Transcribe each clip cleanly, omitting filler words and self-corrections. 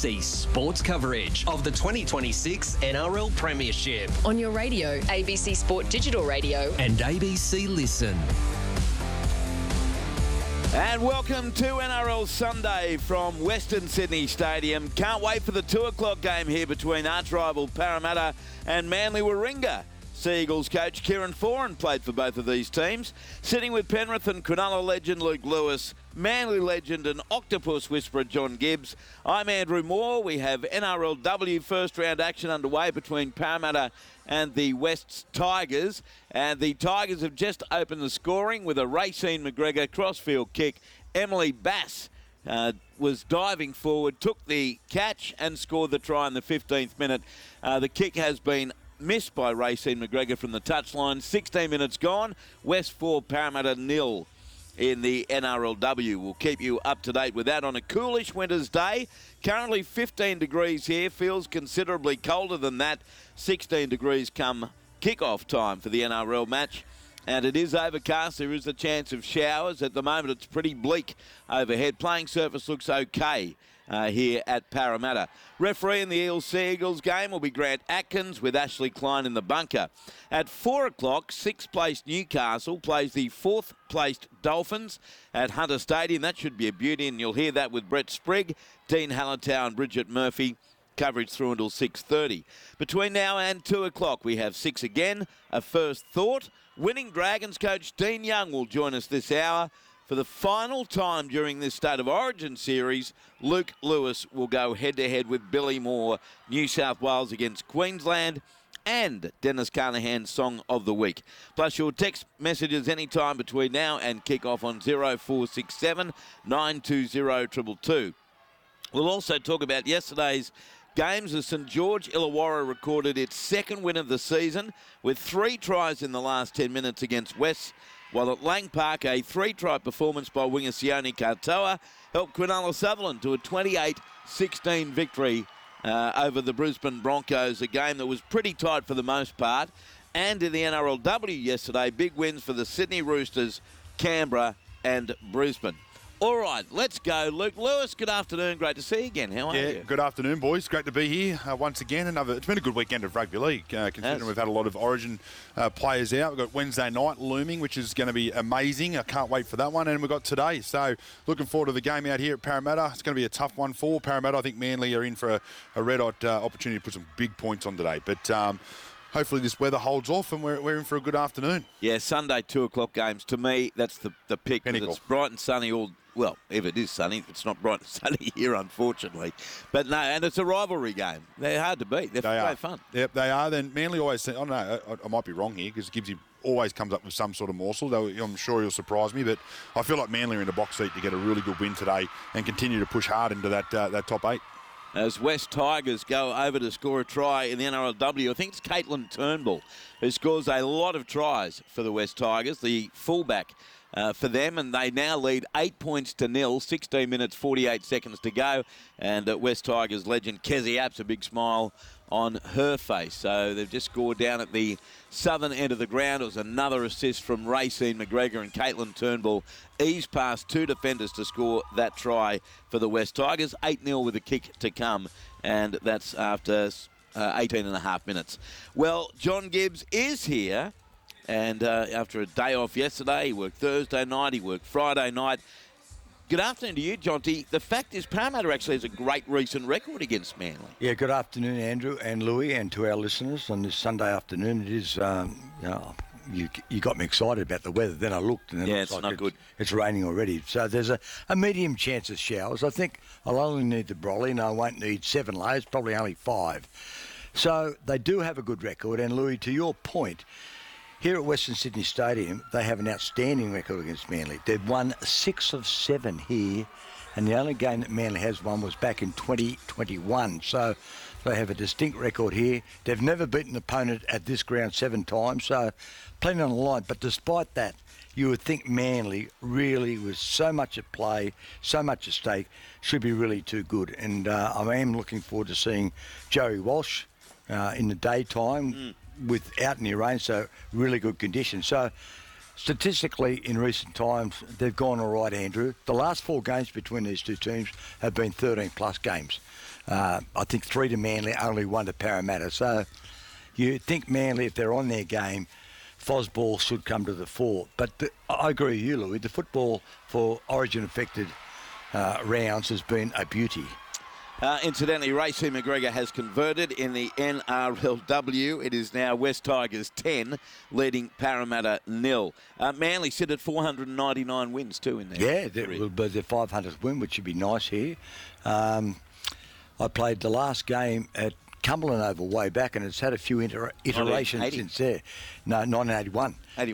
ABC Sports coverage of the 2026 NRL Premiership on your radio, ABC Sport Digital Radio and ABC Listen. And welcome to NRL Sunday from Western Sydney Stadium. Can't wait for the 2 o'clock game here between arch rival Parramatta and Manly Warringah. Sea Eagles coach Kieran Foran played for both of these teams. Sitting with Penrith and Cronulla legend Luke Lewis, Manly legend and Octopus whisperer John Gibbs. I'm Andrew Moore. We have NRLW first round action underway between Parramatta and the West's Tigers. And the Tigers have just opened the scoring with a Racine McGregor crossfield kick. Emily Bass was diving forward, took the catch and scored the try in the 15th minute. The kick has been missed by Racine McGregor from the touchline. 16 minutes gone. West 4, Parramatta 0 in the NRLW. We'll keep you up to date with that on a coolish winter's day. Currently 15 degrees here. Feels considerably colder than that. 16 degrees come kick-off time for the NRL match. And it is overcast. There is a chance of showers. At the moment, it's pretty bleak overhead. Playing surface looks okay here at Parramatta. Referee in the Sea Eagles game will be Grant Atkins with Ashley Klein in the bunker. At 4 o'clock, 6th placed Newcastle plays the 4th placed Dolphins at Hunter Stadium. That should be a beauty, and you'll hear that with Brett Sprigg, Dean Hallertau and Bridget Murphy. Coverage through until 6:30. Between now and 2 o'clock, we have 6 again, a first thought. Winning Dragons coach Dean Young will join us this hour. For the final time during this State of Origin series, Luke Lewis will go head-to-head with Billy Moore, New South Wales against Queensland, and Dennis Carnahan's Song of the Week. Plus your text messages anytime between now and kick-off on 0467 920 222. We'll also talk about yesterday's games as St George Illawarra recorded its second win of the season with 3 tries in the last 10 minutes against West, while at Lang Park a 3-try performance by winger Sione Katoa helped Cronulla Sutherland to a 28-16 victory over the Brisbane Broncos, a game that was pretty tight for the most part. And in the NRLW yesterday, big wins for the Sydney Roosters, Canberra and Brisbane. All right, let's go. Luke Lewis, good afternoon. Great to see you again. How are you? Good afternoon, boys. Great to be here once again. It's been a good weekend of rugby league, considering we've had a lot of Origin players out. We've got Wednesday night looming, which is going to be amazing. I can't wait for that one. And we've got today. So looking forward to the game out here at Parramatta. It's going to be a tough one for Parramatta. I think Manly are in for a red-hot opportunity to put some big points on today. But hopefully this weather holds off and we're in for a good afternoon. Yeah, Sunday 2 o'clock games. To me, that's the pick. It's bright and sunny all. Well, if it is sunny, it's not bright and sunny here, unfortunately. But no, and it's a rivalry game. They're hard to beat. They're great fun. Yep, they are. Then Manly always, I don't know, I might be wrong here because Gibbsy always comes up with some sort of morsel. Though I'm sure he'll surprise me, but I feel like Manly are in the box seat to get a really good win today and continue to push hard into that top 8. As West Tigers go over to score a try in the NRLW, I think it's Caitlin Turnbull who scores a lot of tries for the West Tigers, the fullback for them, and they now lead 8 points to 0, 16 minutes, 48 seconds to go, and West Tigers legend Kezzy Apps, a big smile on her face. So they've just scored down at the southern end of the ground. It was another assist from Racine McGregor, and Caitlin Turnbull eased past 2 defenders to score that try for the West Tigers. 8-0 with a kick to come, and that's after 18 and a half minutes. Well, John Gibbs is here. And after a day off yesterday, he worked Thursday night, he worked Friday night. Good afternoon to you, Jonty. The fact is Parramatta actually has a great recent record against Manly. Yeah, good afternoon, Andrew and Louis, and to our listeners on this Sunday afternoon. It is, you got me excited about the weather. Then I looked and it's not good. It's raining already. So there's a medium chance of showers. I think I'll only need the brolly and I won't need 7 layers, probably only 5. So they do have a good record. And Louis, to your point, here at Western Sydney Stadium, they have an outstanding record against Manly. They've won 6 of 7 here, and the only game that Manly has won was back in 2021. So they have a distinct record here. They've never beaten an opponent at this ground 7 times, so plenty on the line. But despite that, you would think Manly really, with so much at play, so much at stake, should be really too good. And I am looking forward to seeing Joey Walsh in the daytime without any rain, so really good conditions. So statistically, in recent times, they've gone all right, Andrew. The last 4 games between these two teams have been 13-plus games. I think 3 to Manly, only 1 to Parramatta. So you think Manly, if they're on their game, Fosball should come to the fore. But I agree with you, Louis. The football for Origin-affected rounds has been a beauty. Incidentally, Racey McGregor has converted in the NRLW. It is now West Tigers 10, leading Parramatta 0. Manly sit at 499 wins too in there. Yeah, that will be their 500th win, which would be nice here. I played the last game at Cumberland Oval way back, and it's had a few iterations since there. No, 1981.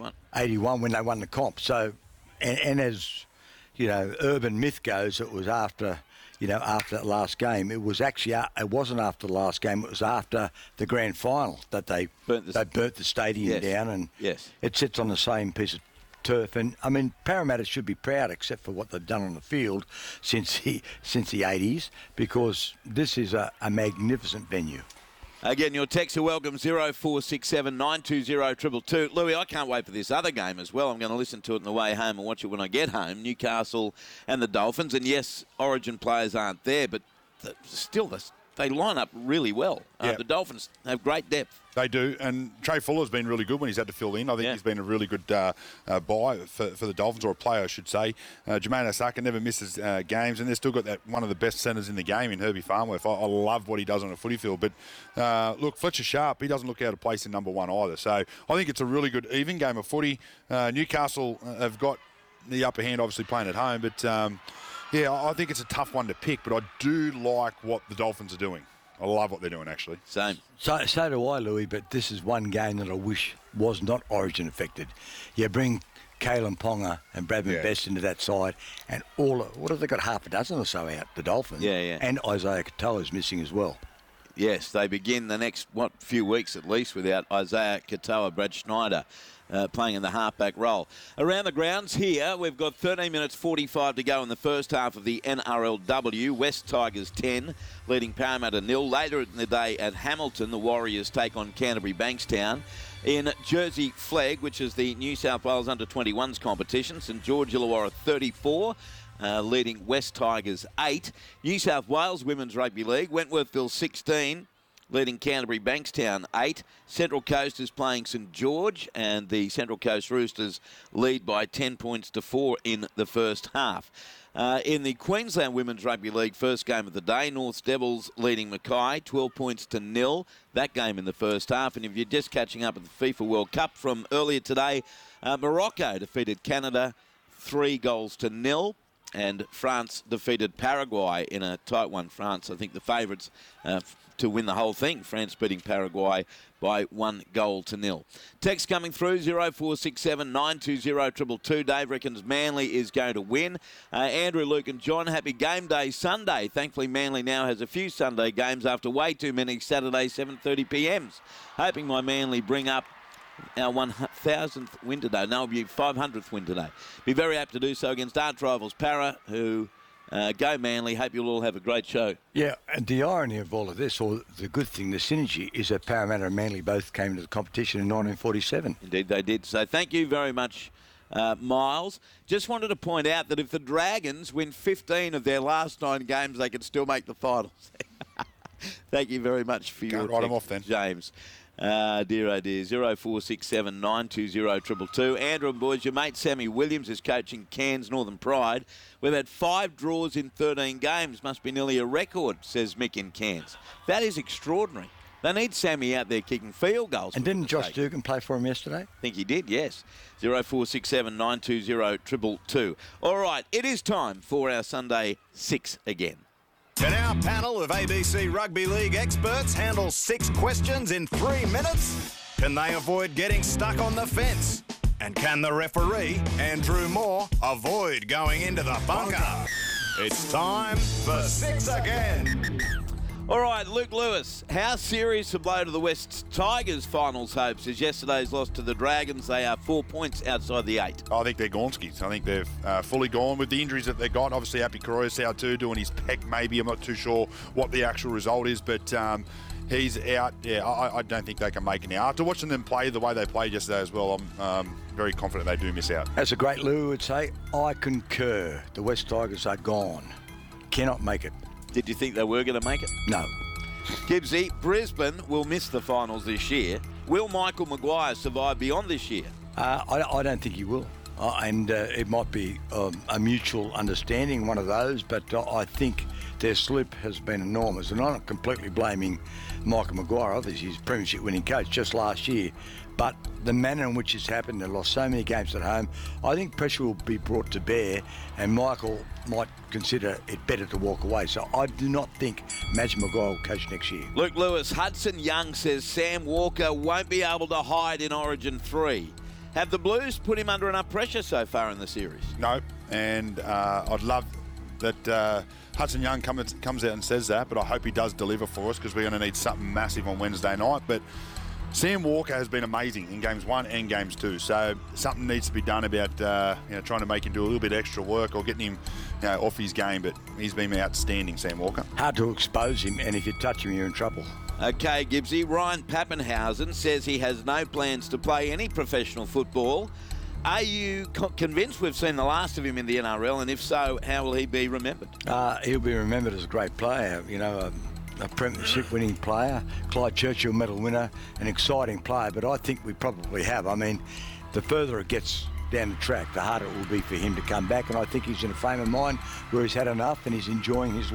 81 when they won the comp. So, and as you know, urban myth goes, it was after that last game. It was actually, it wasn't after the last game, it was after the grand final that they burnt the stadium down, and it sits on the same piece of turf. And I mean, Parramatta should be proud, except for what they've done on the field since the 80s, because this is a magnificent venue. Again, your texts are welcome, 0467 920 222. Louis, I can't wait for this other game as well. I'm going to listen to it on the way home and watch it when I get home. Newcastle and the Dolphins. And yes, Origin players aren't there, but still they line up really well. The Dolphins have great depth. They do, and Trey Fuller's been really good when he's had to fill in. I think he's been a really good buy for the Dolphins, or a player, I should say. Jermaine Osaka never misses games, and they've still got that one of the best centres in the game in Herbie Farnworth. I love what he does on a footy field. But look, Fletcher Sharp, he doesn't look out of place in number 1 either. So I think it's a really good even game of footy. Newcastle have got the upper hand, obviously playing at home, but I think it's a tough one to pick. But I do like what the Dolphins are doing. I love what they're doing, actually. Same. So do I, Louis, but this is one game that I wish was not Origin affected. You bring Kalen Ponga and Bradman Best into that side, and what have they got, half a dozen or so out, the Dolphins? Yeah. And Isaiah Katoa's missing as well. Yes, they begin the next, few weeks at least without Isaiah Katoa, Brad Schneider playing in the halfback role. Around the grounds here, we've got 13 minutes 45 to go in the first half of the NRLW. West Tigers 10, leading Parramatta 0. Later in the day at Hamilton, the Warriors take on Canterbury Bankstown. In Jersey Flegg, which is the New South Wales Under-21s competition, St George Illawarra 34. Leading West Tigers 8. New South Wales Women's Rugby League, Wentworthville 16, leading Canterbury Bankstown 8. Central Coast is playing St George, and the Central Coast Roosters lead by 10 points to 4 in the first half. In the Queensland Women's Rugby League first game of the day, North Devils leading Mackay 12 points to 0. That game in the first half. And if you're just catching up at the FIFA World Cup from earlier today, Morocco defeated Canada 3 goals to 0. And France defeated Paraguay in a tight one. France, I think, the favourites to win the whole thing. France beating Paraguay by 1 goal to 0. Text coming through, 0467 920 222. Dave reckons Manly is going to win. Andrew, Luke and John, happy game day Sunday. Thankfully, Manly now has a few Sunday games after way too many Saturday 7:30 PMs. Hoping my Manly bring up our 1,000th win today. No, it'll be 500th win today. Be very apt to do so against arch rivals Para, who go Manly. Hope you'll all have a great show. Yeah, and the irony of all of this, or the good thing, the synergy, is that Parramatta and Manly both came into the competition in 1947. Indeed, they did. So thank you very much, Miles. Just wanted to point out that if the Dragons win 15 of their last 9 games, they can still make the finals. Thank you very much for your write them off then, James. Dear oh dear, 0467 920 222. Andrew and boys, your mate Sammy Williams is coaching Cairns Northern Pride. We've had 5 draws in 13 games. Must be nearly a record, says Mick in Cairns. That is extraordinary. They need Sammy out there kicking field goals. And didn't Josh Dugan play for him yesterday? I think he did, yes. 0467 920 222. All right, it is time for our Sunday 6 again. Can our panel of ABC Rugby League experts handle 6 questions in 3 minutes? Can they avoid getting stuck on the fence? And can the referee, Andrew Moore, avoid going into the bunker? It's time for 6 again. All right, Luke Lewis, how serious a blow to the West Tigers' finals hopes is yesterday's loss to the Dragons? They are 4 points outside the 8. I think they're Gornskis. I think they've fully gone with the injuries that they got. Obviously, Happy Koroya's out too, doing his pec maybe. I'm not too sure what the actual result is, but he's out. Yeah, I don't think they can make it now. After watching them play the way they played yesterday as well, I'm very confident they do miss out. As a great Lou would say, I concur. The West Tigers are gone. Cannot make it. Did you think they were going to make it? No. Gibbsy, Brisbane will miss the finals this year. Will Michael Maguire survive beyond this year? I don't think he will. And it might be a mutual understanding, one of those, but I think their slip has been enormous. And I'm not completely blaming Michael Maguire. Obviously, he's a premiership-winning coach just last year. But the manner in which it's happened, they lost so many games at home, I think pressure will be brought to bear, and Michael might consider it better to walk away. So I do not think Madge Maguire will coach next year. Luke Lewis, Hudson Young says Sam Walker won't be able to hide in Origin 3. Have the Blues put him under enough pressure so far in the series? No, and I'd love that Hudson Young comes out and says that, but I hope he does deliver for us because we're going to need something massive on Wednesday night. But Sam Walker has been amazing in games 1 and games 2, so something needs to be done about trying to make him do a little bit extra work or getting him off his game. But he's been outstanding, Sam Walker. Hard to expose him, and if you touch him, you're in trouble. Okay, Gibbsy. Ryan Pappenhausen says he has no plans to play any professional football. Are you convinced we've seen the last of him in the NRL? And if so, how will he be remembered? He'll be remembered as a great player, a premiership-winning player, Clyde Churchill medal winner, an exciting player. But I think we probably have. I mean, the further it gets down the track, the harder it will be for him to come back. And I think he's in a frame of mind where he's had enough and he's enjoying his